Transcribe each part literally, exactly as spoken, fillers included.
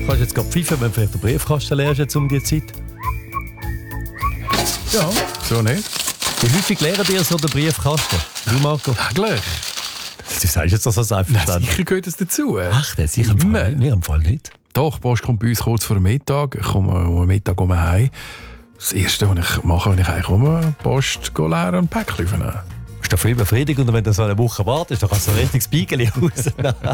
Kannst du jetzt gerade pfeifen, wenn du vielleicht den Briefkasten leerst jetzt um die Zeit? Ja, so nicht. Wie häufig leeren dir so den Briefkasten? Du, Marco? Täglich. Du sagst jetzt das als einfach. Sicher gehört das dazu. Ach, das sicher im Fall nicht. Mir im Fall nicht. Doch, die Post kommt bei uns kurz vor dem Mittag. Ich komme am Mittag um heim. Das Erste, was ich mache, wenn ich heimkomme, die Post leeren und Päckchen aufnehmen. Ist doch viel befriedigend, und wenn du so eine Woche wartest, dann kannst du ein richtiges Beigeli raus.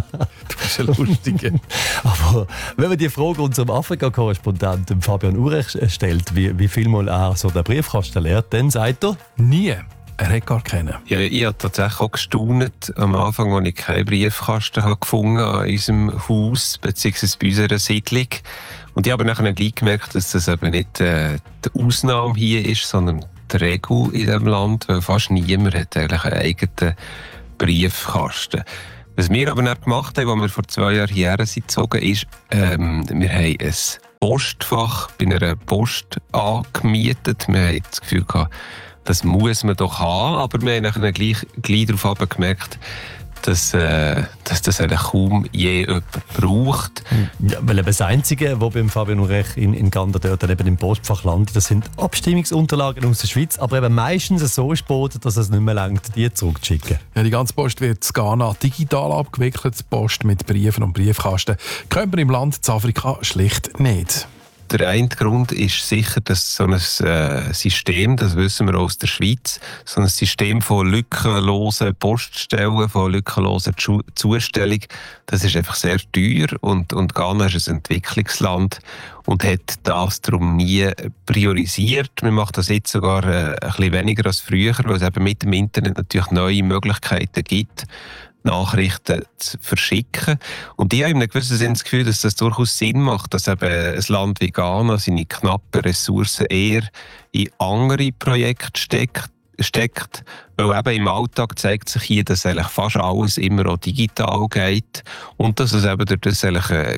Du bist ein Lustiger. Aber wenn man die Frage unserem Afrika-Korrespondenten Fabian Urech stellt, wie, wie viel mal er so den Briefkasten leert, dann sagt er: Nie. Er hat gar keinen. Ja, ich habe tatsächlich auch gestaunt am Anfang, als ich keinen Briefkasten habe gefunden habe an unserem Haus bzw. bei unserer Siedlung. Und ich habe nachher gleich gemerkt, dass das eben nicht äh, die Ausnahme hier ist, sondern die Regel in diesem Land, weil fast niemand hat eigentlich einen eigenen Briefkasten. Was wir aber nicht gemacht haben, als wir vor zwei Jahren hierher sind gezogen, ist, ähm, wir haben ein Postfach bei einer Post angemietet. Wir haben das Gefühl gehabt, das muss man doch haben, aber wir haben nachher gleich, gleich darauf gemerkt, dass, äh, dass das eigentlich kaum je jemand braucht. Ja, weil eben das Einzige, was beim Fabian Urech in, in Gander dort eben im Postfach landet, das sind Abstimmungsunterlagen aus der Schweiz, aber eben meistens so spät, dass es nicht mehr langt, die zurückzuschicken. Ja, die ganze Post wird in Ghana digital abgewickelt. Die Post mit Briefen und Briefkasten können wir im Land in Afrika schlicht nicht. Der eine Grund ist sicher, dass so ein äh, System, das wissen wir aus der Schweiz, so ein System von lückenlosen Poststellen, von lückenloser Zustellung, das ist einfach sehr teuer, und, und Ghana ist ein Entwicklungsland und hat das darum nie priorisiert. Man macht das jetzt sogar äh, ein bisschen weniger als früher, weil es eben mit dem Internet natürlich neue Möglichkeiten gibt, Nachrichten zu verschicken. Und ich habe in einem gewissen Sinne das Gefühl, dass das durchaus Sinn macht, dass eben ein Land wie Ghana seine knappen Ressourcen eher in andere Projekte steckt, steckt. Weil eben im Alltag zeigt sich hier, dass eigentlich fast alles immer auch digital geht und dass es eben durch das eigentlich äh,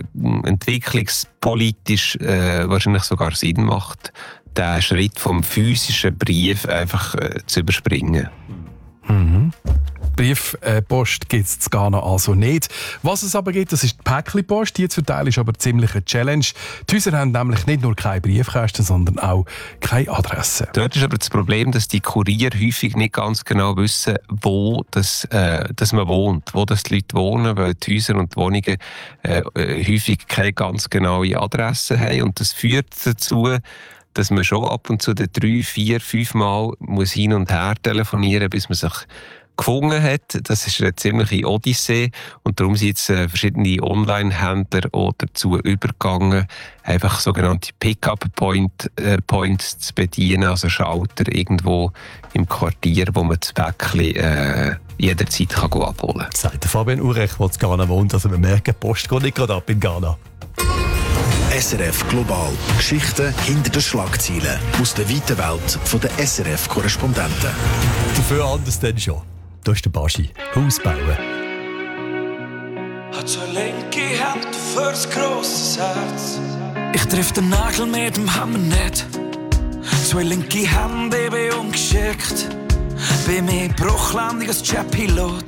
entwicklungspolitisch äh, wahrscheinlich sogar Sinn macht, den Schritt vom physischen Brief einfach äh, zu überspringen. Mhm. Briefpost gibt es in Ghana also nicht. Was es aber gibt, das ist die Päckli-Post. Die zu verteilen ist aber ziemlich eine Challenge. Die Häuser haben nämlich nicht nur keine Briefkästen, sondern auch keine Adresse. Dort ist aber das Problem, dass die Kurier häufig nicht ganz genau wissen, wo das, äh, dass man wohnt, wo das die Leute wohnen, weil die Häuser und die Wohnungen äh, häufig keine ganz genaue Adresse haben. Und das führt dazu, dass man schon ab und zu drei, vier, fünf Mal muss hin und her telefonieren, bis man sich gefunden hat. Das ist eine ziemliche Odyssee, und darum sind jetzt äh, verschiedene Online-Händler auch dazu übergegangen, einfach sogenannte Pick-up-Point, äh, Points zu bedienen, also Schalter irgendwo im Quartier, wo man das Päckchen äh, jederzeit kann abholen kann. Sagt der Fabian Urech, der in Ghana wohnt, also wir merken, die Post geht nicht gerade ab in Ghana. S R F Global. Geschichten hinter den Schlagzeilen. Aus der weiten Welt der S R F-Korrespondenten. Dafür anders denn schon. Da ist der Baschi. Haus bauen. Hat so linke Hand fürs grosses Herz. Ich triff den Nagel mit dem Hammer nicht. Zwei linke Hände, ich bin ungeschickt. Bei mir Bruchlandung als Jet-Pilot.